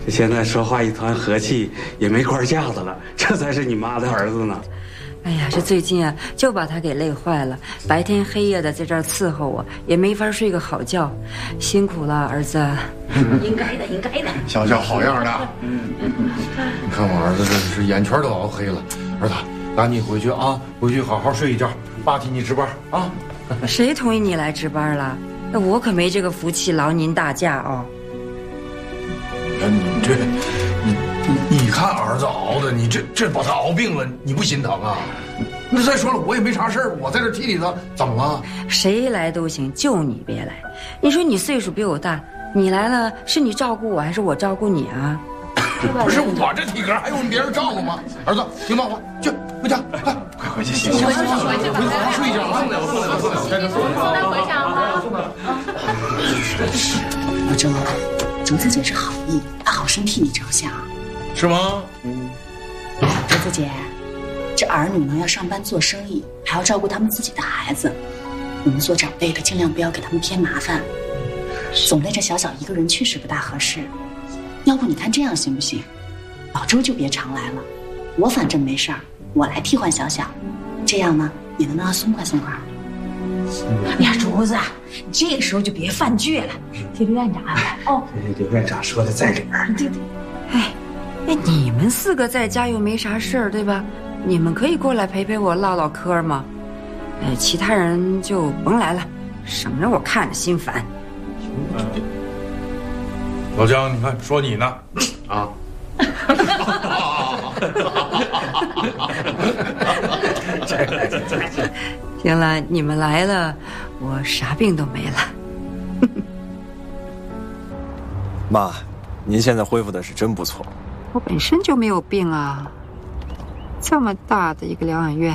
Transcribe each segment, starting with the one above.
现在说话一团和气，也没官架子了，这才是你妈的儿子呢。 哎呀，这最近啊，就把他给累坏了，白天黑夜的在这儿伺候我，也没法睡个好觉，辛苦了，儿子。 应该的，应该的。 小小好样的。你看我儿子这是眼圈都熬黑了。儿子，赶紧回去啊，回去好好睡一觉，爸替你值班啊。 谁同意你来值班了？那我可没这个福气劳您大驾哦。 你这，你看儿子熬的，你这把他熬病了，你不心疼啊？那再说了，我也没啥事儿，我在这替你的，怎么了？ 谁来都行，就你别来。你说你岁数比我大，你来了是你照顾我还是我照顾你啊？ 不是我这体格还用别人照顾吗？儿子，听爸爸，去回家，快回去歇歇，回去好好睡一觉啊！ 回家吧。 老周，竹子姐是好意，她好生替你着想， 是吗？ 竹子姐，这儿女呢要上班做生意，还要照顾他们自己的孩子，你们做长辈的尽量不要给他们添麻烦，总累着小小一个人确实不大合适。要不你看这样行不行？老周就别常来了，我反正没事儿，我来替换小小，这样呢也能让他松快松快。 哎呀，竹子，你这个时候就别犯倔了，替刘院长安排哦。 刘院长说的在理儿。 对对。 哎，你们4个在家又没啥事儿，对吧？你们可以过来陪陪我唠唠嗑吗？其他人就甭来了，省着我看着心烦。 老姜，你看说你呢，啊。 行了，你们来了，我啥病都没了。 妈，您现在恢复的是真不错。 我本身就没有病啊，这么大的一个疗养院。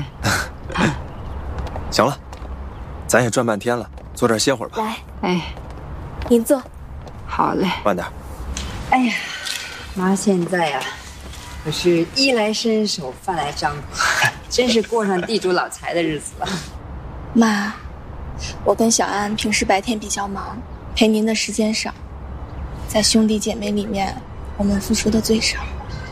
行了，咱也转半天了，坐这儿歇会儿吧。 来， 哎， 您坐。 好嘞。 慢点。 哎呀，妈现在呀，可是衣来伸手，饭来张口，真是过上地主老财的日子了。 妈，我跟小安平时白天比较忙，陪您的时间少，在兄弟姐妹里面，我们付出的最少。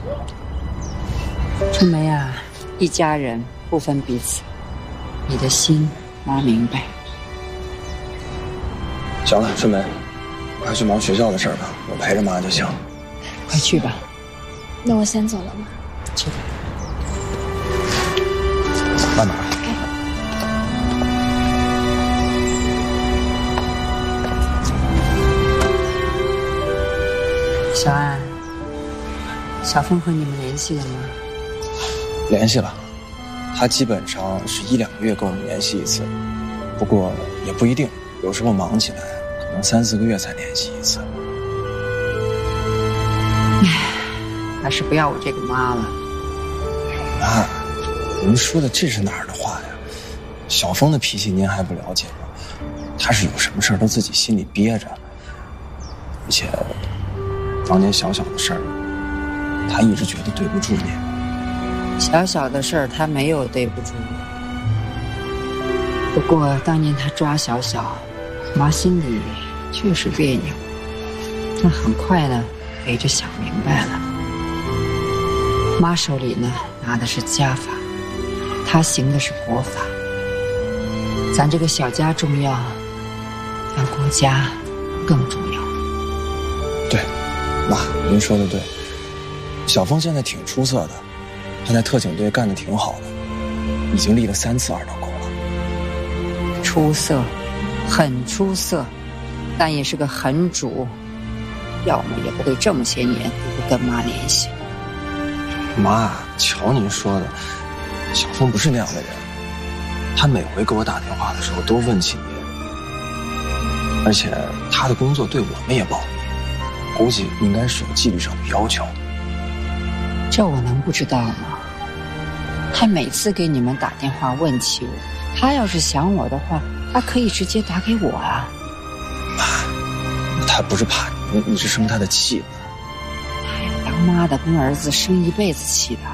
春梅啊，一家人不分彼此，你的心妈明白。 行了，春梅，快去忙学校的事儿吧，我陪着妈就行。 快去吧。 那我先走了，妈。 去吧。 慢点。 小安，小峰和你们联系了吗？ 联系了，他基本上是1-2个月跟我们联系一次，不过也不一定，有时候忙起来，可能3-4个月才联系一次。 还是不要我这个妈了。 妈，您说的这是哪儿的话呀？小峰的脾气您还不了解吗？他是有什么事儿都自己心里憋着，而且当年小小的事儿，他一直觉得对不住您。 小小的事儿他没有对不住我，不过当年他抓小小，妈心里确实别扭，但很快呢陪着想明白了。妈手里呢拿的是家法，他行的是国法。咱这个小家重要，但国家更重要。 对，妈，您说的对。小峰现在挺出色的，他在特警队干得挺好的，已经立了3次2等功了。 出色，很出色，但也是个狠主，要么也不会这么些年都不跟妈联系。 妈，瞧您说的，小峰不是那样的人，他每回给我打电话的时候都问起您，而且他的工作对我们也保密，估计应该是有纪律上的要求。 这我能不知道吗？他每次给你们打电话问起我，他要是想我的话，他可以直接打给我啊。 妈，他不是怕你，你是生他的气呢。 当妈的跟儿子生一辈子气的。